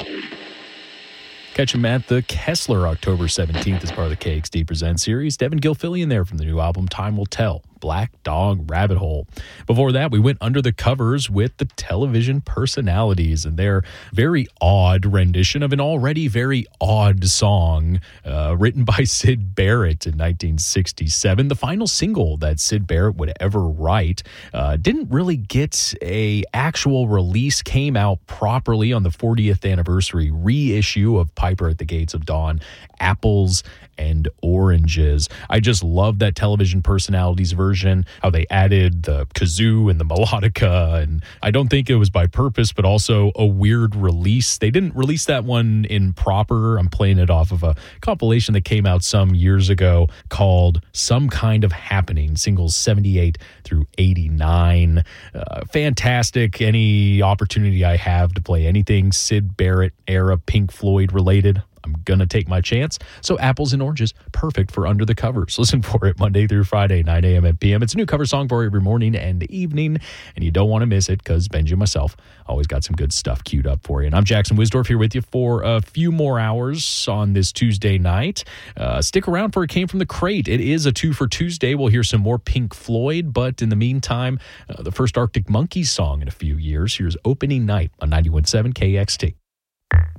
Catch him at the Kessler October 17th as part of the KXD Presents series. Devin Gilfillian there from the new album Time Will Tell, Black Dog Rabbit Hole. Before that, we went under the covers with the Television Personalities and their very odd rendition of an already very odd song written by Syd Barrett in 1967. The final single that Syd Barrett would ever write didn't really get a actual release, came out properly on the 40th anniversary reissue of Piper at the Gates of Dawn, Apples and Oranges. I just love that Television Personalities version, how they added the kazoo and the melodica, and I don't think it was by purpose, but also a weird release. They didn't release that one in proper. I'm playing it off of a compilation that came out some years ago called Some Kind of Happening, singles 78 through 89. Fantastic. Any opportunity I have to play anything Syd Barrett era Pink Floyd related, I'm going to take my chance. So Apples and Oranges, perfect for Under the Covers. Listen for it Monday through Friday, 9 a.m. and p.m. It's a new cover song for every morning and evening, and you don't want to miss it because Benji and myself always got some good stuff queued up for you. And I'm Jackson Wisdorf here with you for a few more hours on this Tuesday night. Stick around for It Came From the Crate. It is a 2 for Tuesday. We'll hear some more Pink Floyd, but in the meantime, the first Arctic Monkeys song in a few years. Here's Opening Night on 91.7 KXT.